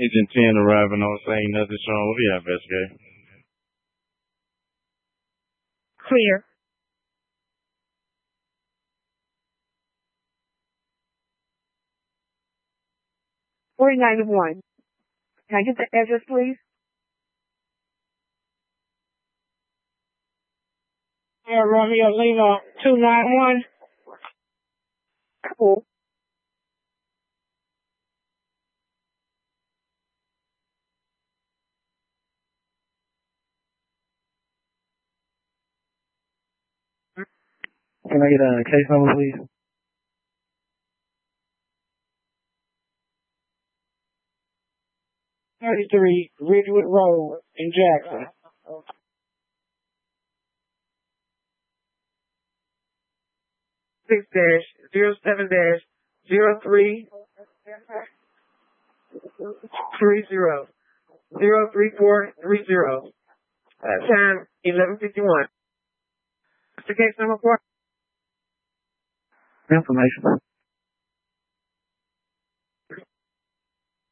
Agent 10 arriving on scene, nothing showing. What do you have, investigate? Clear. $49.1. Can I get the address, please? Romeo Lima 291. Cool. Can I get a case number, please? 33 Ridgewood Road in Jackson. Six dash 07 dash 03 30 03430. Time 11:51. What's the case number for? Information.